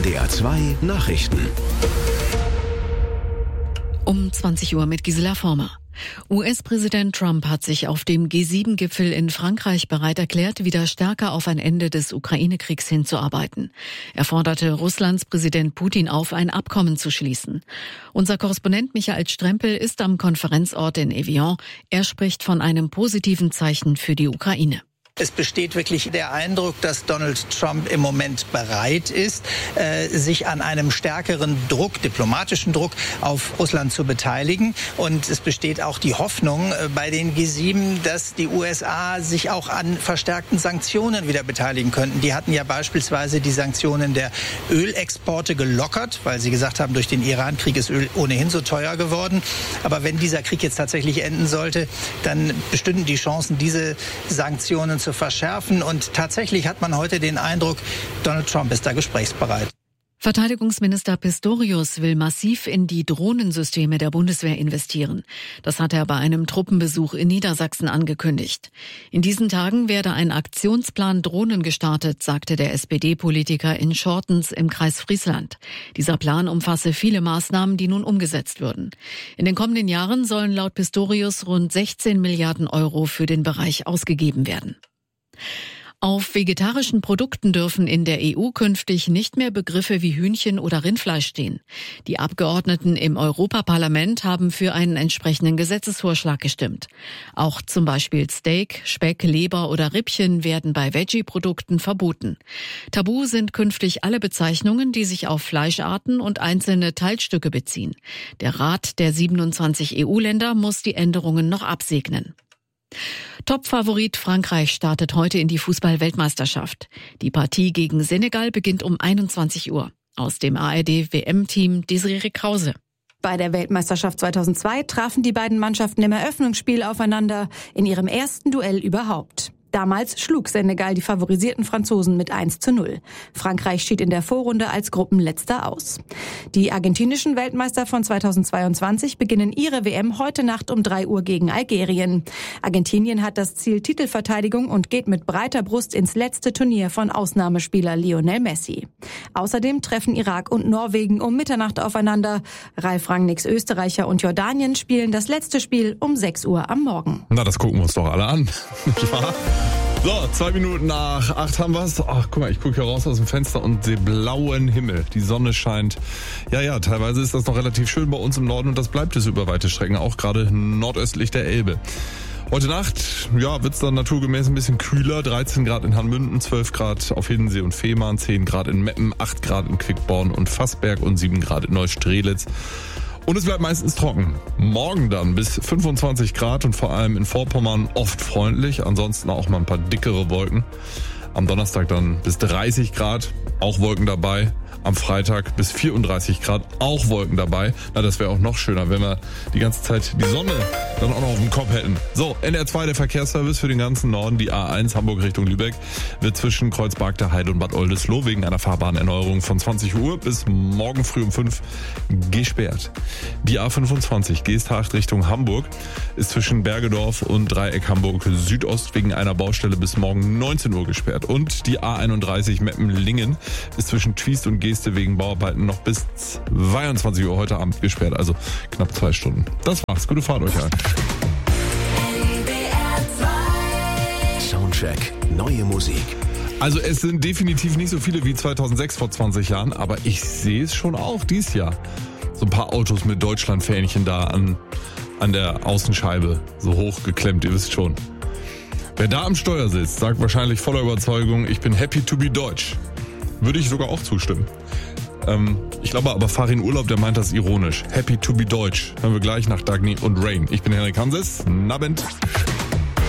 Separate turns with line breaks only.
NDR 2 Nachrichten.
Um 20 Uhr mit Gisela Former. US-Präsident Trump hat sich auf dem G7-Gipfel in Frankreich bereit erklärt, wieder stärker auf ein Ende des Ukraine-Kriegs hinzuarbeiten. Er forderte Russlands Präsident Putin auf, ein Abkommen zu schließen. Unser Korrespondent Michael Strempel ist am Konferenzort in Evian. Er spricht von einem positiven Zeichen für die Ukraine.
Es besteht wirklich der Eindruck, dass Donald Trump im Moment bereit ist, sich an einem stärkeren Druck, diplomatischen Druck auf Russland zu beteiligen. Und es besteht auch die Hoffnung bei den G7, dass die USA sich auch an verstärkten Sanktionen wieder beteiligen könnten. Die hatten ja beispielsweise die Sanktionen der Ölexporte gelockert, weil sie gesagt haben, durch den Iran-Krieg ist Öl ohnehin so teuer geworden. Aber wenn dieser Krieg jetzt tatsächlich enden sollte, dann bestünden die Chancen, diese Sanktionen zu verschärfen. Und tatsächlich hat man heute den Eindruck, Donald Trump ist da gesprächsbereit.
Verteidigungsminister Pistorius will massiv in die Drohnensysteme der Bundeswehr investieren. Das hat er bei einem Truppenbesuch in Niedersachsen angekündigt. In diesen Tagen werde ein Aktionsplan Drohnen gestartet, sagte der SPD-Politiker in Schortens im Kreis Friesland. Dieser Plan umfasse viele Maßnahmen, die nun umgesetzt würden. In den kommenden Jahren sollen laut Pistorius rund 16 Milliarden Euro für den Bereich ausgegeben werden. Auf vegetarischen Produkten dürfen in der EU künftig nicht mehr Begriffe wie Hühnchen oder Rindfleisch stehen. Die Abgeordneten im Europaparlament haben für einen entsprechenden Gesetzesvorschlag gestimmt. Auch zum Beispiel Steak, Speck, Leber oder Rippchen werden bei Veggie-Produkten verboten. Tabu sind künftig alle Bezeichnungen, die sich auf Fleischarten und einzelne Teilstücke beziehen. Der Rat der 27 EU-Länder muss die Änderungen noch absegnen. Top-Favorit Frankreich startet heute in die Fußball-Weltmeisterschaft. Die Partie gegen Senegal beginnt um 21 Uhr. Aus dem ARD-WM-Team Desiree Krause.
Bei der Weltmeisterschaft 2002 trafen die beiden Mannschaften im Eröffnungsspiel aufeinander, in ihrem ersten Duell überhaupt. Damals schlug Senegal die favorisierten Franzosen mit 1:0. Frankreich schied in der Vorrunde als Gruppenletzter aus. Die argentinischen Weltmeister von 2022 beginnen ihre WM heute Nacht um 3 Uhr gegen Algerien. Argentinien hat das Ziel Titelverteidigung und geht mit breiter Brust ins letzte Turnier von Ausnahmespieler Lionel Messi. Außerdem treffen Irak und Norwegen um Mitternacht aufeinander. Ralf Rangnicks Österreicher und Jordanien spielen das letzte Spiel um 6 Uhr am Morgen.
Na, das gucken wir uns doch alle an. Nicht wahr? So, 2 Minuten nach 8 haben wir's. Ach, guck mal, ich gucke hier raus aus dem Fenster und sehe blauen Himmel. Die Sonne scheint. Ja, teilweise ist das noch relativ schön bei uns im Norden und das bleibt es über weite Strecken, auch gerade nordöstlich der Elbe. Heute Nacht, wird's dann naturgemäß ein bisschen kühler. 13 Grad in Hanmünden, 12 Grad auf Hiddensee und Fehmarn, 10 Grad in Meppen, 8 Grad in Quickborn und Fassberg und 7 Grad in Neustrelitz. Und es bleibt meistens trocken. Morgen dann bis 25 Grad und vor allem in Vorpommern oft freundlich. Ansonsten auch mal ein paar dickere Wolken. Am Donnerstag dann bis 30 Grad, auch Wolken dabei. Am Freitag bis 34 Grad, auch Wolken dabei. Na, das wäre auch noch schöner, wenn wir die ganze Zeit die Sonne dann auch noch auf dem Kopf hätten. So, NDR 2, der Verkehrsservice für den ganzen Norden. Die A1 Hamburg Richtung Lübeck wird zwischen Kreuzberg der Heide und Bad Oldesloe wegen einer Fahrbahnerneuerung von 20 Uhr bis morgen früh um 5 gesperrt. Die A25 Geesthacht Richtung Hamburg ist zwischen Bergedorf und Dreieck Hamburg Südost wegen einer Baustelle bis morgen 19 Uhr gesperrt. Und die A31 Meppen-Lingen ist zwischen Twiest und Geest wegen Bauarbeiten noch bis 22 Uhr heute Abend gesperrt, also knapp 2 Stunden. Das war's. Gute Fahrt euch allen.
Soundcheck. Neue Musik.
Also es sind definitiv nicht so viele wie 2006 vor 20 Jahren, aber ich sehe es schon auch dieses Jahr. So ein paar Autos mit Deutschlandfähnchen da an der Außenscheibe, so hochgeklemmt, ihr wisst schon. Wer da am Steuer sitzt, sagt wahrscheinlich voller Überzeugung, ich bin happy to be Deutsch. Würde ich sogar auch zustimmen. Ich glaube aber Farin Urlaub, der meint das ironisch. Happy to be Deutsch. Hören wir gleich nach Dagny und Rain. Ich bin Henrik Hanses. Nabend.